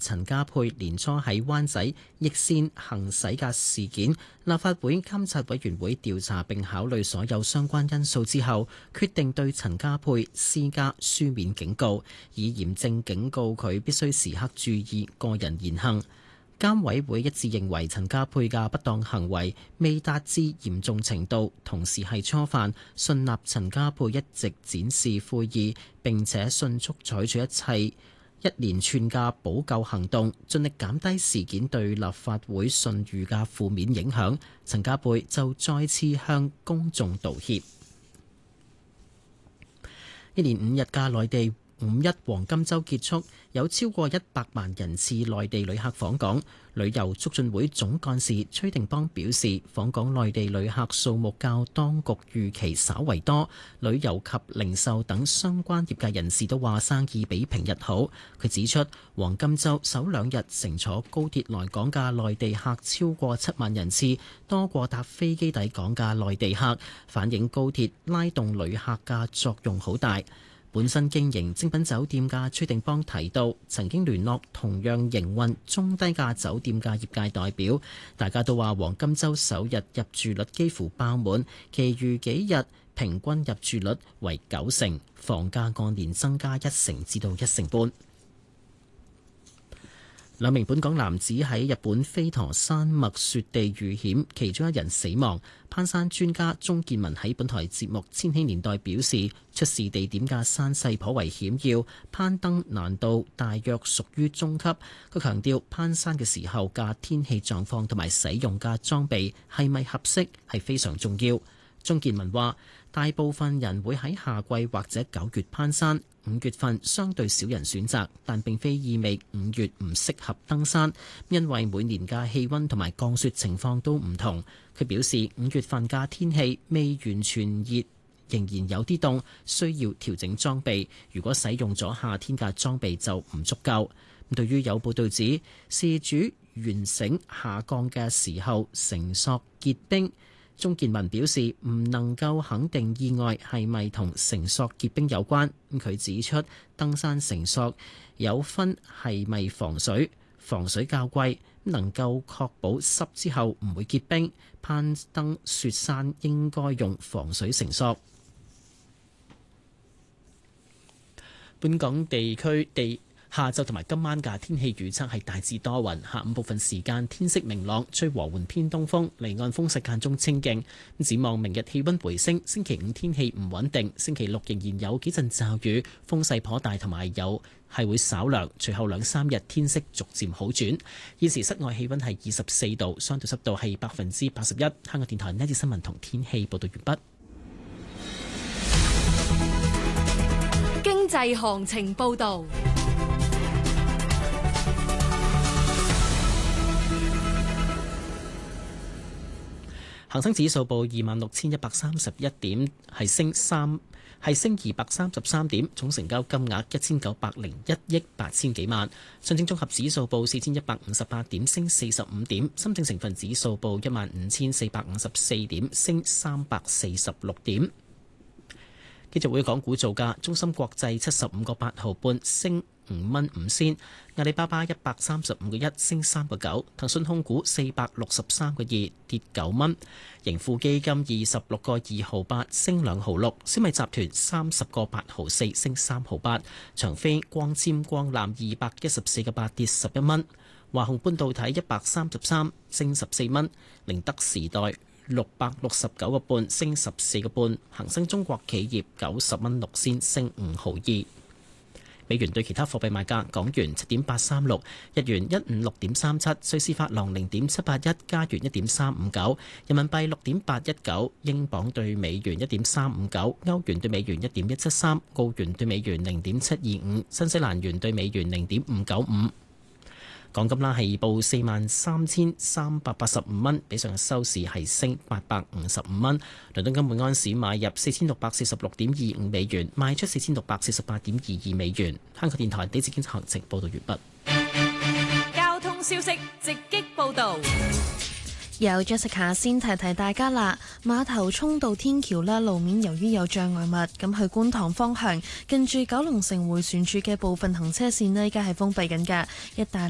陳家珮年初喺灣仔逆線行駛嘅事件，立法會監察委員會調查並考慮所有相關因素之後，決定對陳家珮施加書面警告，以嚴正警告佢必須時刻注意個人言行。監委會一致認為陳家珮嘅不當行為未達至嚴重程度，同時係初犯，信納陳家珮一直展示悔意，並且迅速採取一連串嘅補救行動，盡力減低事件對立法會信譽嘅負面影響。陳家珮就再次向公眾道歉。一連5日嘅內地五一黃金週結束，有超過100萬人次內地旅客訪港。旅遊促進會總幹事崔定邦表示，訪港內地旅客數目較當局預期稍為多，旅遊及零售等相關業界人士都話生意比平日好。佢指出，黃金週首2日乘坐高鐵來港嘅內地客超過7萬人次，多過搭飛機抵港嘅內地客，反映高鐵拉動旅客嘅作用好大。本身經營精品酒店嘅崔定邦提到，曾經聯絡同樣營運中低價酒店嘅業界代表，大家都話黃金週首日入住率幾乎爆滿，其餘幾日平均入住率為90%，房價按年增加1%至到1.5%半。2名本港男子喺日本飛驒山脈雪地遇險，其中1人死亡。攀山專家鍾建文喺本台節目《千禧年代》表示，出事地點嘅山勢頗為險要，攀登難度大約屬於中級。佢強調，攀山嘅時候嘅天氣狀況同埋使用嘅裝備係咪合適係非常重要。鍾建文話，大部分人會喺夏季或者9月攀山，5月份相對少人選擇，但並非意味5月唔適合登山，因為每年嘅氣溫同埋降雪情況都唔同。佢表示5月份嘅天氣未完全熱，仍然有啲凍，需要調整裝備。如果使用咗夏天嘅裝備就唔足夠。對於有報道指事主懸繩下降嘅時候繩索結冰，鍾建文表示唔能夠肯定意外係咪同繩索結冰有關。佢指出，登山繩索有分係咪防水，防水較貴，能夠確保濕之後唔會結冰。攀登雪山應該用防水繩索。本港地區下晝同埋今晚嘅天氣預測係大致多雲，下午部分時間天色明朗，吹和緩偏東風，離岸風勢間中清勁。展望明日氣溫回升，星期5天氣唔穩定，星期6仍然有幾陣驟雨，風勢頗大，同埋係會稍涼。隨後2-3日天色逐漸好轉。現時室外氣溫係24度，相對濕度係81%。香港電台呢節新聞同天氣報道完畢。 經濟行情報道。 恒生指數報26,131點，係升233點，總成交金額1,901億8千幾萬。上證綜合指數報4,158點，升45點。深證成分指數報15,454點，升346點。繼續會港股造價，中芯國際75個8毫半，升5蚊5仙；阿里巴巴135個1，升3個9；騰訊控股463個2，跌9蚊；盈富基金26個2毫8，升2毫6；小米集團30個8毫4，升3毫8；長飛光纖光纜214個8，跌11蚊；華虹半導體133，升14蚊；寧德時代669個半，升14個半；恒生中國企業90蚊6仙，升5毫2。美元對其他貨幣賣價：港元7.836，日元156.37，瑞士法郎0.781，加元1.359，人民幣6.819，英鎊對美元1.359，歐元對美元1.173，澳元對美元0.725，新西蘭元對美元0.595。港金啦係報43,385蚊，比上日收市係升855蚊。倫敦金每安士買入4,646.25美元，賣出4,648.22美元。香港電台呢節經濟行情報道完畢。交通消息直擊報導。 由 Jessica 先提提大家啦，馬頭涌道天橋啦，路面由於有障礙物，咁去觀塘方向近住九龍城迴旋處嘅部分行車線呢，依家係封閉緊㗎，一帶